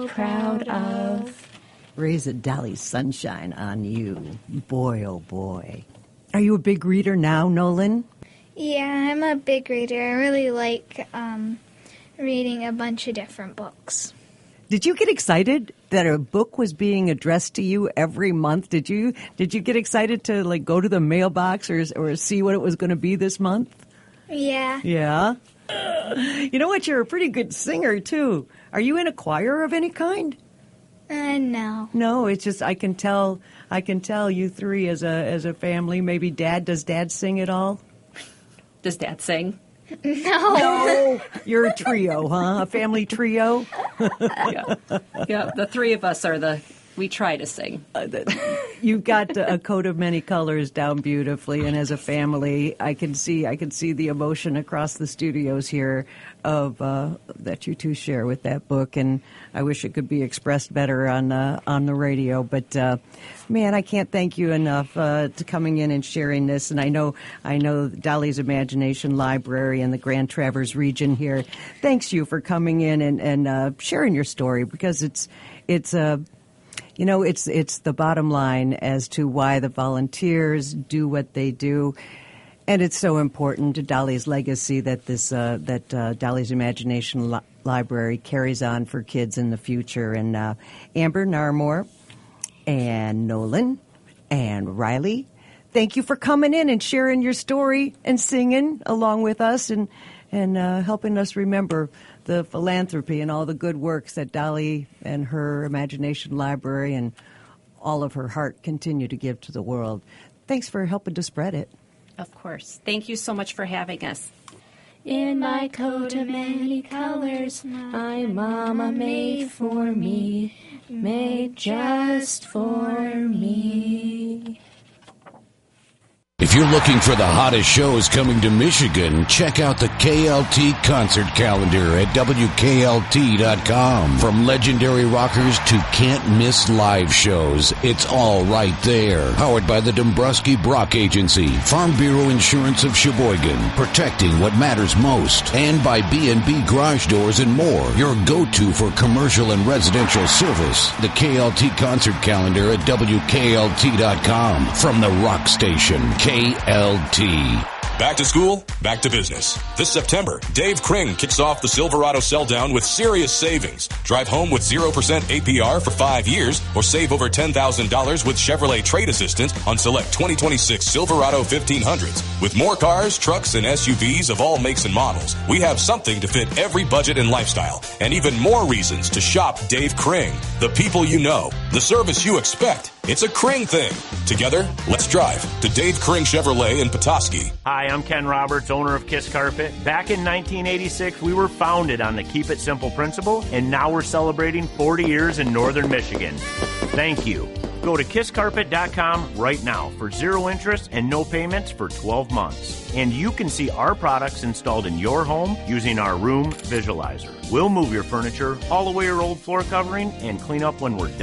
proud of. Raise a Dolly Sunshine on you. Boy, oh boy. Are you a big reader now, Nolan? Yeah, I'm a big reader. I really like reading a bunch of different books. Did you get excited that a book was being addressed to you every month? Did you get excited to like go to the mailbox or see what it was going to be this month? Yeah. Yeah. You know what? You're a pretty good singer too. Are you in a choir of any kind? No. No, it's just I can tell you three as a family. Maybe does Dad sing at all? Does Dad sing? No. You're a trio, huh? A family trio? Yeah, the three of us we try to sing. You've got a coat of many colors down beautifully, and as a family, I can see the emotion across the studios here of that you two share with that book, and I wish it could be expressed better on the radio. But man, I can't thank you enough to coming in and sharing this. And I know Dolly's Imagination Library in the Grand Traverse region here thanks you for coming in and sharing your story, because it's the bottom line as to why the volunteers do what they do. And it's so important to Dolly's legacy that Dolly's Imagination Library carries on for kids in the future. And Amber Narmore and Nolan and Riley, thank you for coming in and sharing your story and singing along with us and helping us remember the philanthropy and all the good works that Dolly and her Imagination Library and all of her heart continue to give to the world. Thanks for helping to spread it. Of course. Thank you so much for having us. In my coat of many colors, my mama made for me, made just for me. If you're looking for the hottest shows coming to Michigan, check out the KLT concert calendar at WKLT.com. From legendary rockers to can't-miss live shows, it's all right there. Powered by the Dombrowski Brock Agency, Farm Bureau Insurance of Sheboygan, protecting what matters most. And by B&B Garage Doors and more, your go-to for commercial and residential service. The KLT concert calendar at WKLT.com. From the Rock Station, KLT. Back to school, back to business. This September, Dave Kring kicks off the Silverado Sell-Down with serious savings. Drive home with 0% APR for 5 years or save over $10,000 with Chevrolet Trade Assistance on select 2026 Silverado 1500s. With more cars, trucks, and SUVs of all makes and models, we have something to fit every budget and lifestyle, and even more reasons to shop Dave Kring. The people you know, the service you expect. It's a Kring thing. Together, let's drive to Dave Kring Chevrolet in Petoskey. Hi, I'm Ken Roberts, owner of Kiss Carpet. Back in 1986, we were founded on the Keep It Simple principle, and now we're celebrating 40 years in northern Michigan. Thank you. Go to kisscarpet.com right now for 0 interest and no payments for 12 months. And you can see our products installed in your home using our room visualizer. We'll move your furniture, haul away your old floor covering, and clean up when we're done.